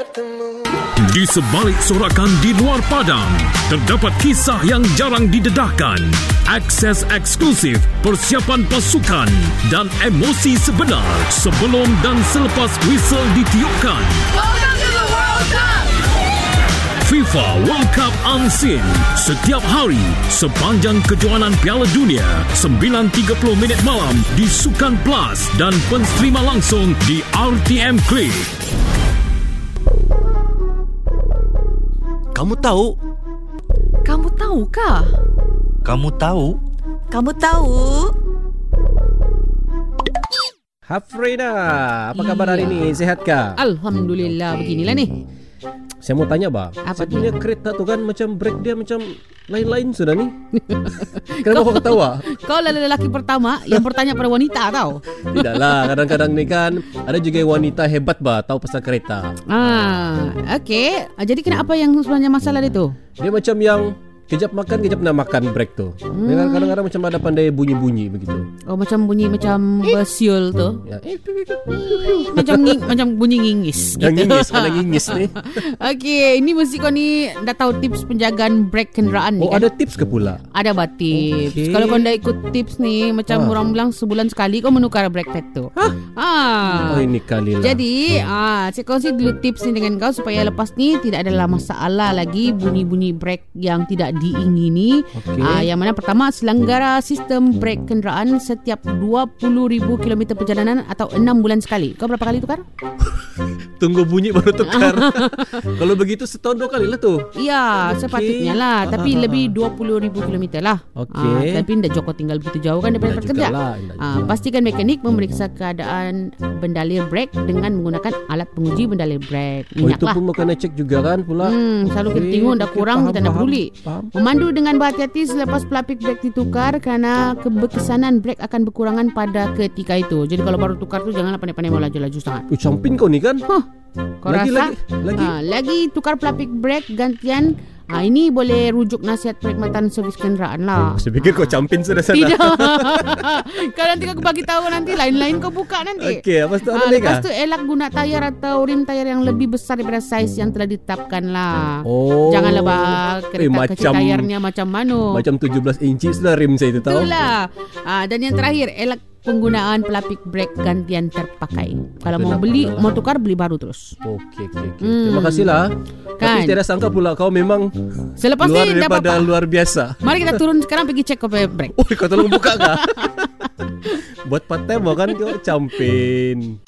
Di sebalik sorakan di luar padang, terdapat kisah yang jarang didedahkan, akses eksklusif, persiapan pasukan dan emosi sebenar sebelum dan selepas whistle ditiupkan. FIFA World Cup Unseen setiap hari sepanjang kejohanan Piala Dunia 9.30 minit malam di Sukan Plus dan pensterima langsung di RTM Klik. Kamu tahu? Kamu tahu kah? Kamu tahu? Kamu tahu? Hafrina, apa kabar hari ini? Sehat kah? Alhamdulillah, beginilah nih. Saya mau tanya, Bang. Apa saya punya kereta tu kan macam brake dia macam lain-lain sudah nih. Kenapa kau ketawa? Kau lelaki pertama yang bertanya pada wanita tau. Tidaklah, kadang-kadang ni kan ada juga wanita hebat tahu pasal kereta. Okey. Jadi kenapa yang sebenarnya masalah dia tu? Dia macam yang kejap makan, kejap nak makan brake tu. Dia kadang-kadang macam ada pandai bunyi-bunyi begitu. Oh, macam bunyi macam bersiul tu. Ya. Macam bunyi ngingis gitu. Yang ngingis, mana ngingis ni? Okey, ini mesti kau ni dah tahu tips penjagaan brake kenderaan ni Oh, kan? ada tips ke pula? Ada tips. Okay. Kalau kau dah ikut tips ni, macam orang bilang sebulan sekali kau menukar brake pad tu. Oh, ini kali lah. Jadi, saya kongsi dulu tips ni dengan kau supaya lepas ni tidak adalah masalah lagi bunyi-bunyi brake yang tidak diingini. Yang mana pertama, selenggara sistem brake kenderaan setiap 20,000 km perjalanan atau 6 bulan sekali. Kau berapa kali tukar? Tunggu bunyi baru tukar. Kalau begitu setahun 2 kali lah tu. Ya, sepatutnya lah. Tapi lebih 20,000 km lah. Tapi tidak Joko tinggal begitu jauh kan daripada tempat kerja. Pastikan mekanik memeriksa keadaan bendalir brake dengan menggunakan alat penguji bendalir brake. Minyak itu lah. pun kena cek juga kan pula. Selalu kita tengok dah kurang, kita nak peduli. Memandu dengan berhati-hati selepas pelapik brake ditukar kerana keberkesanan brake akan berkurangan pada ketika itu. Jadi kalau baru tukar tu janganlah pandai-pandai mau laju-laju sangat. Campin kau ni kan? Kau rasa? Lagi tukar pelapik brake gantian. Ini boleh rujuk nasihat perkhidmatan servis kenderaan lah. Saya fikir kau campin sudah sana. Tidak. Kalau nanti aku bagi tahu nanti lain-lain kau buka nanti. Okey, lepas tu ada lagi. Lepas tu elak guna tayar atau rim tayar yang lebih besar daripada saiz yang telah ditetapkan lah. Janganlah kereta kecil tayarnya macam mana. Macam 17 inci sudah rim saya itu tahu. Itulah. Dan yang terakhir, elak penggunaan pelapik brake gantian terpakai. Kalau mau beli, mau tukar, beli baru terus. Okey. Terima kasihlah. Kan? Tapi tidak sangka pula kau memang selepas luar ni daripada luar biasa. Mari kita turun sekarang pergi cek kopi brake. Kau tolong buka kah? Buat part time kan kau campin.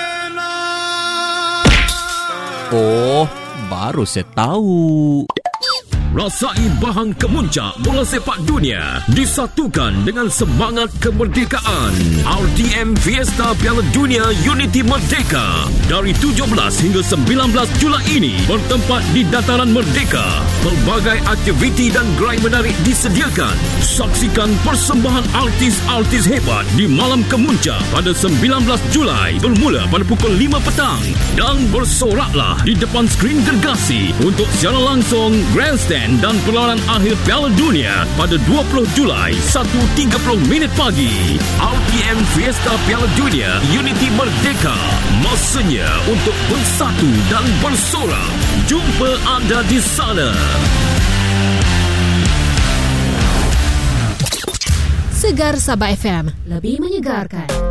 Oh, baru saya tahu. Rasai bahang kemuncak bola sepak dunia disatukan dengan semangat kemerdekaan. RTM Fiesta Piala Dunia Unity Merdeka dari 17 hingga 19 Julai ini bertempat di Dataran Merdeka. Pelbagai aktiviti dan gerai menarik disediakan. Saksikan persembahan artis-artis hebat di malam kemuncak pada 19 Julai bermula pada pukul 5 petang dan bersoraklah di depan skrin gergasi untuk siaran langsung grandstand dan perlawanan akhir Piala Dunia pada 20 Julai 1.30 minit pagi. RTM Fiesta Piala Dunia Unity Merdeka. Masanya untuk bersatu dan bersorak. Jumpa anda di sana. Segar Sabah FM, lebih menyegarkan.